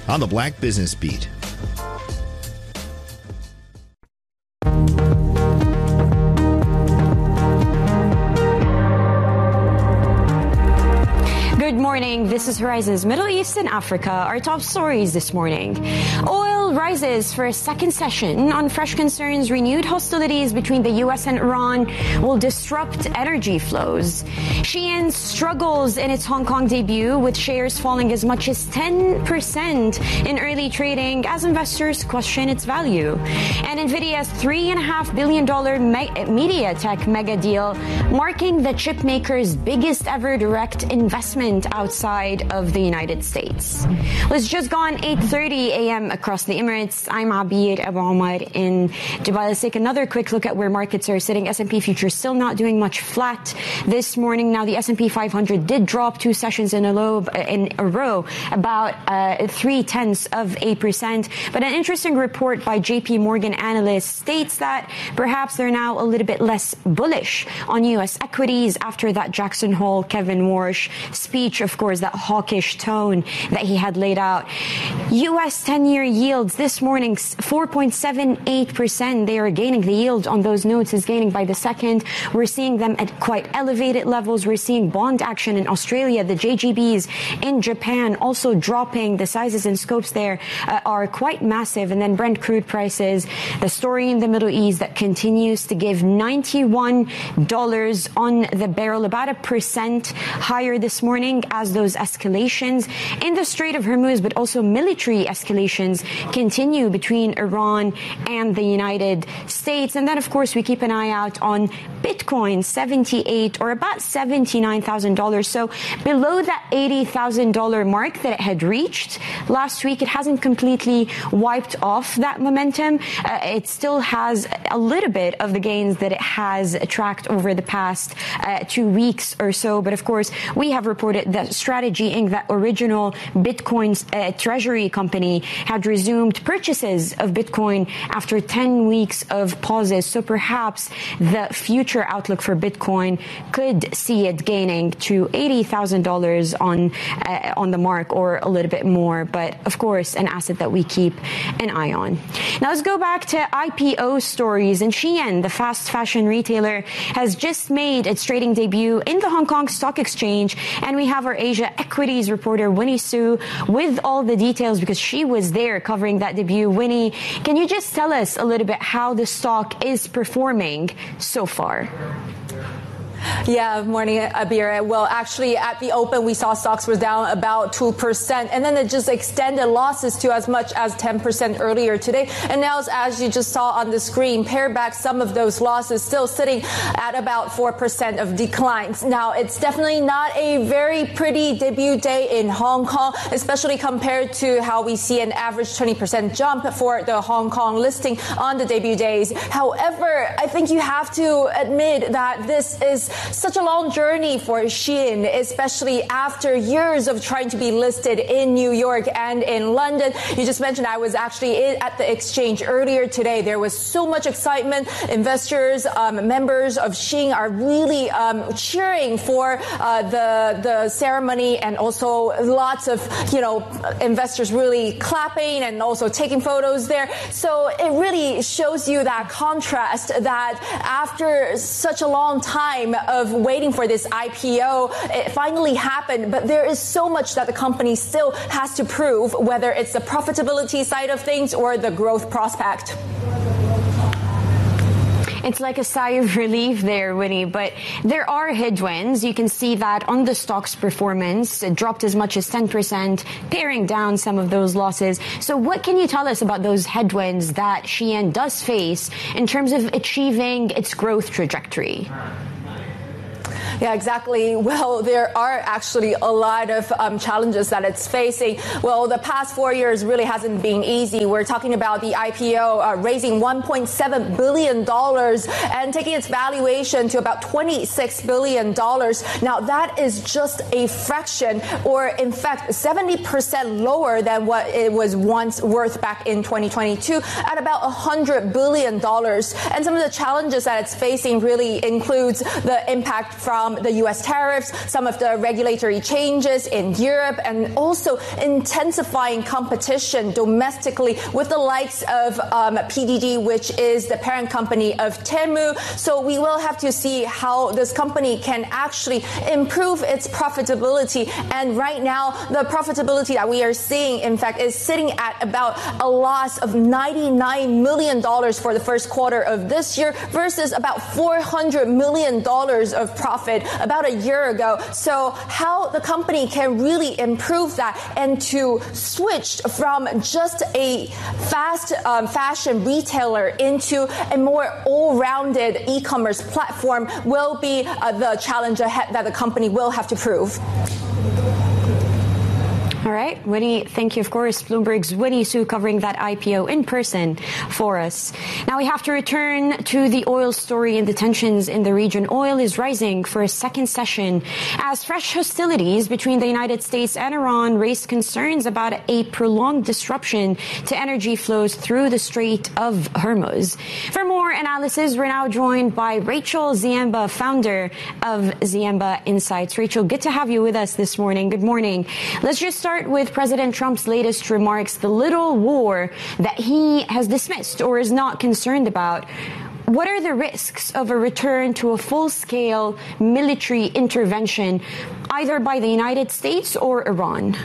on the Black Business Beat. Good morning. This is Horizon's Middle East and Africa. Our top stories this morning. Oil rises for a second session on fresh concerns renewed hostilities between the U.S. and Iran will disrupt energy flows. Shein struggles in its Hong Kong debut, with shares falling as much as 10% in early trading as investors question its value. And NVIDIA's $3.5 billion MediaTek mega deal, marking the chipmaker's biggest ever direct investment outside of the United States. Well, it's just gone 8:30 a.m. across the Emirates. I'm Abir Abu Omar in Dubai. Let's take another quick look at where markets are sitting. S&P futures still not doing much flat this morning. Now, the S&P 500 did drop 2 sessions in a row, about 0.3%. But an interesting report by JP Morgan analysts states that perhaps they're now a little bit less bullish on U.S. equities after that Jackson Hole, Kevin Warsh speech, of course, that hawkish tone that he had laid out. U.S. 10-year yields this morning, 4.78%. They are gaining. The yield on those notes is gaining by the second. We're seeing them at quite elevated levels. We're seeing bond action in Australia. The JGBs in Japan also dropping. The sizes and scopes there are quite massive. And then Brent crude prices, the story in the Middle East that continues to give $91 on the barrel, about 1% higher this morning as those escalations in the Strait of Hormuz, but also military escalations continue between Iran and the United States. And then, of course, we keep an eye out on Bitcoin, $78 or about $79,000. So below that $80,000 mark that it had reached last week. It hasn't completely wiped off that momentum. It still has a little bit of the gains that it has tracked over the past 2 weeks or so. But of course, we have reported that Strategy Inc., that original Bitcoin treasury company, had resumed purchases of Bitcoin after 10 weeks of pauses. So perhaps the future outlook for Bitcoin could see it gaining to $80,000 on the mark or a little bit more. But of course, an asset that we keep an eye on. Now let's go back to IPO stories. And Shein, the fast fashion retailer, has just made its trading debut in the Hong Kong Stock Exchange. And we have our Asia equities reporter, Winnie Su, with all the details because she was there covering that debut. Winnie, can you just tell us a little bit how the stock is performing so far? Yeah, morning, Abir. Well, actually, at the open, we saw stocks were down about 2%, and then it just extended losses to as much as 10% earlier today. And now, as you just saw on the screen, pare back some of those losses, still sitting at about 4% of declines. Now, it's definitely not a very pretty debut day in Hong Kong, especially compared to how we see an average 20% jump for the Hong Kong listing on the debut days. However, I think you have to admit that this is such a long journey for Shein, especially after years of trying to be listed in New York and in London. You just mentioned I was actually at the exchange earlier today. There was so much excitement. Investors, members of Shein are really cheering for the ceremony, and also lots of investors really clapping and also taking photos there. So it really shows you that contrast that after such a long time of waiting for this IPO, it finally happened, but there is so much that the company still has to prove, whether it's the profitability side of things or the growth prospect. It's like a sigh of relief there, Winnie, but there are headwinds. You can see that on the stock's performance. It dropped as much as 10%, paring down some of those losses. So what can you tell us about those headwinds that Shein does face in terms of achieving its growth trajectory? Yeah, exactly. Well, there are actually a lot of challenges that it's facing. Well, the past 4 years really hasn't been easy. We're talking about the IPO raising $1.7 billion and taking its valuation to about $26 billion. Now, that is just a fraction, or in fact, 70% lower than what it was once worth back in 2022 at about $100 billion. And some of the challenges that it's facing really includes the impact from from the U.S. tariffs, some of the regulatory changes in Europe, and also intensifying competition domestically with the likes of PDD, which is the parent company of Temu. So we will have to see how this company can actually improve its profitability. And right now, the profitability that we are seeing, in fact, is sitting at about a loss of $99 million for the first quarter of this year versus about $400 million of profit about a year ago. So how the company can really improve that and to switch from just a fast fashion retailer into a more all-rounded e-commerce platform will be the challenge ahead that the company will have to prove. All right, Winnie, thank you. Of course, Bloomberg's Winnie Su covering that IPO in person for us. Now we have to return to the oil story and the tensions in the region. Oil is rising for a second session as fresh hostilities between the United States and Iran raised concerns about a prolonged disruption to energy flows through the Strait of Hormuz. For more analysis, we're now joined by Rachel Ziemba, founder of Ziemba Insights. Rachel, good to have you with us this morning. Good morning. Let's just start with President Trump's latest remarks, the little war that he has dismissed or is not concerned about. What are the risks of a return to a full-scale military intervention, either by the United States or Iran?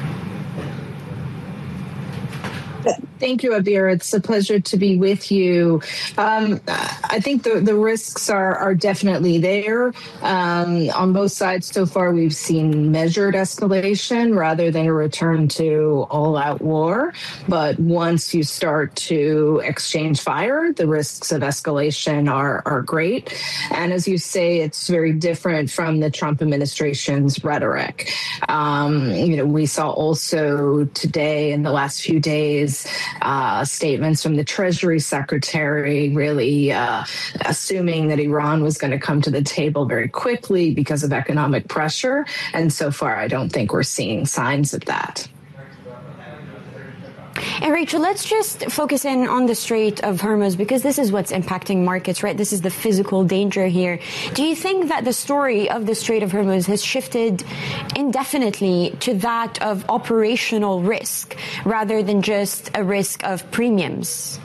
Thank you, Abir. It's a pleasure to be with you. I think the risks are definitely there. On both sides so far, we've seen measured escalation rather than a return to all-out war. But once you start to exchange fire, the risks of escalation are great. And as you say, it's very different from the Trump administration's rhetoric. We saw also today, in the last few days, statements from the Treasury Secretary really assuming that Iran was going to come to the table very quickly because of economic pressure. And so far, I don't think we're seeing signs of that. And Rachel, let's just focus in on the Strait of Hormuz because this is what's impacting markets, right? This is the physical danger here. Do you think that the story of the Strait of Hormuz has shifted indefinitely to that of operational risk rather than just a risk of premiums?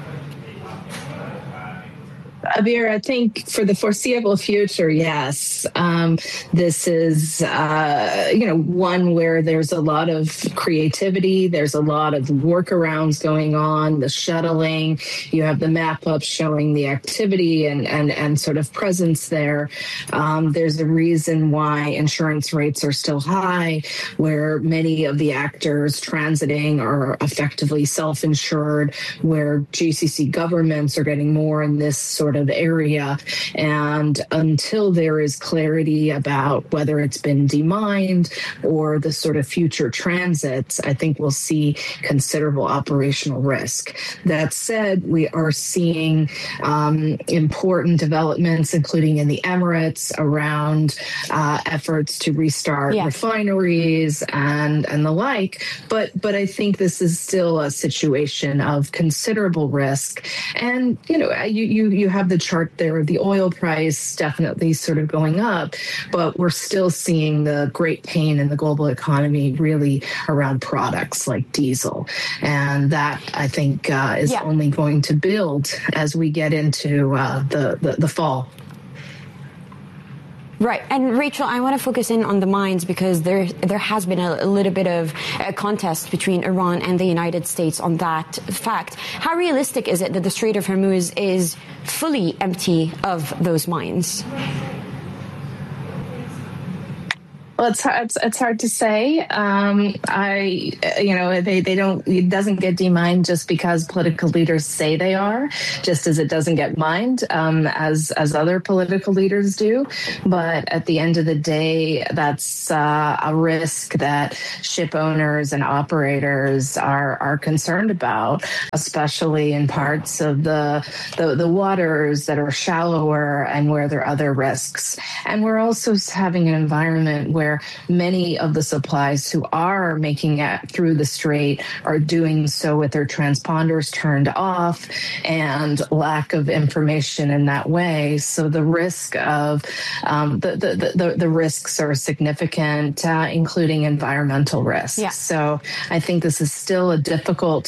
Abir, I think for the foreseeable future, yes. This is, one where there's a lot of creativity. There's a lot of workarounds going on, the shuttling. You have the map up showing the activity and sort of presence there. There's a reason why insurance rates are still high, where many of the actors transiting are effectively self-insured, where GCC governments are getting more in this sort of area. And until there is clarity about whether it's been demined or the sort of future transits, I think we'll see considerable operational risk. That said, we are seeing important developments, including in the Emirates, around efforts to restart refineries and the like. But I think this is still a situation of considerable risk. And, you have the chart there of the oil price definitely sort of going up, but we're still seeing the great pain in the global economy really around products like diesel. And that, I think, is only going to build as we get into the fall. Right. And Rachel, I want to focus in on the mines because there has been a little bit of a contest between Iran and the United States on that fact. How realistic is it that the Strait of Hormuz is fully empty of those mines? Well, it's hard to say. They don't. It doesn't get demined just because political leaders say they are, just as it doesn't get mined as other political leaders do. But at the end of the day, that's a risk that ship owners and operators are concerned about, especially in parts of the waters that are shallower and where there are other risks. And we're also having an environment where where many of the supplies who are making it through the strait are doing so with their transponders turned off and lack of information in that way. So the risk of the risks are significant, including environmental risks. Yeah. So I think this is still a difficult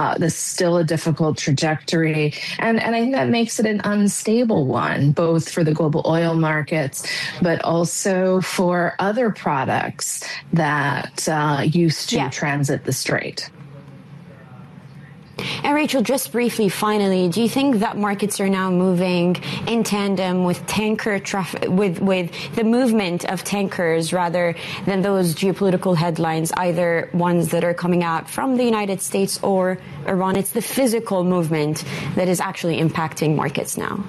trajectory, and I think that makes it an unstable one, both for the global oil markets, but also for other products that used to transit the strait. And Rachel, just briefly, finally, do you think that markets are now moving in tandem with tanker traffic, with the movement of tankers rather than those geopolitical headlines, either ones that are coming out from the United States or Iran? It's the physical movement that is actually impacting markets now.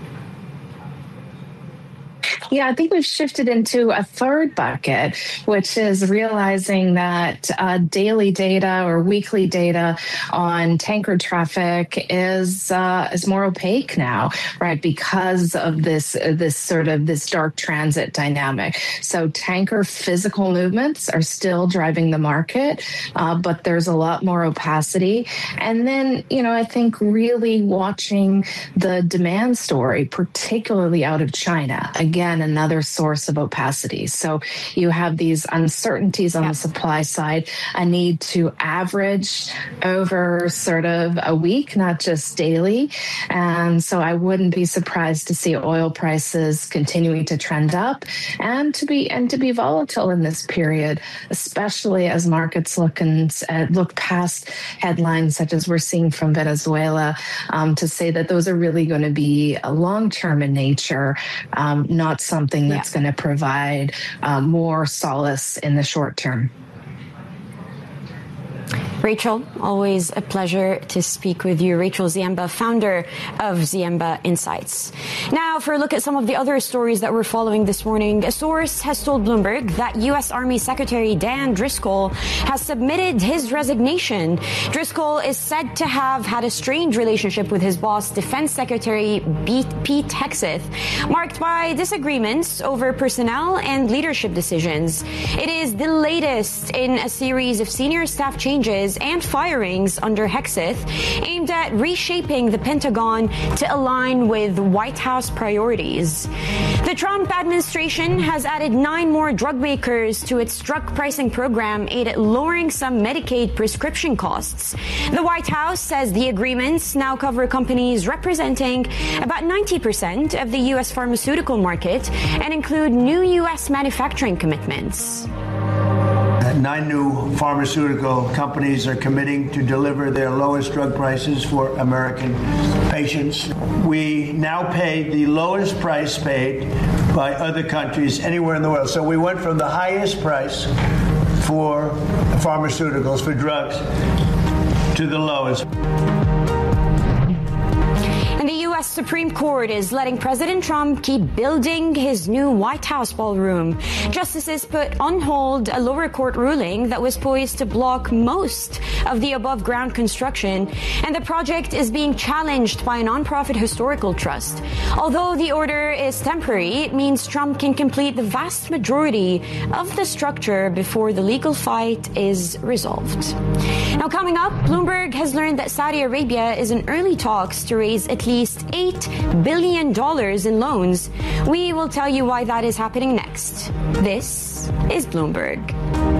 Yeah, I think we've shifted into a third bucket, which is realizing that daily data or weekly data on tanker traffic is more opaque now, right? Because of this dark transit dynamic. So tanker physical movements are still driving the market, but there's a lot more opacity. And then, I think really watching the demand story, particularly out of China. Again, another source of opacity. So you have these uncertainties on the supply side, a need to average over sort of a week, not just daily. And so I wouldn't be surprised to see oil prices continuing to trend up and to be volatile in this period, especially as markets look past headlines such as we're seeing from Venezuela, to say that those are really going to be long-term in nature, not something that's going to provide more solace in the short term. Rachel, always a pleasure to speak with you. Rachel Ziemba, founder of Ziemba Insights. Now, for a look at some of the other stories that we're following this morning, a source has told Bloomberg that U.S. Army Secretary Dan Driscoll has submitted his resignation. Driscoll is said to have had a strained relationship with his boss, Defense Secretary Pete Hegseth, marked by disagreements over personnel and leadership decisions. It is the latest in a series of senior staff changes and firings under Hegseth aimed at reshaping the Pentagon to align with White House priorities. The Trump administration has added 9 more drug makers to its drug pricing program aimed at lowering some Medicaid prescription costs. The White House says the agreements now cover companies representing about 90% of the U.S. pharmaceutical market and include new U.S. manufacturing commitments. 9 new pharmaceutical companies are committing to deliver their lowest drug prices for American patients. We now pay the lowest price paid by other countries anywhere in the world. So we went from the highest price for pharmaceuticals, for drugs, to the lowest. And the U.S. Supreme Court is letting President Trump keep building his new White House ballroom. Justices put on hold a lower court ruling that was poised to block most of the above-ground construction, and the project is being challenged by a nonprofit historical trust. Although the order is temporary, it means Trump can complete the vast majority of the structure before the legal fight is resolved. Now, coming up, Bloomberg has learned that Saudi Arabia is in early talks to raise at least $8 billion in loans. We will tell you why that is happening next. This is Bloomberg.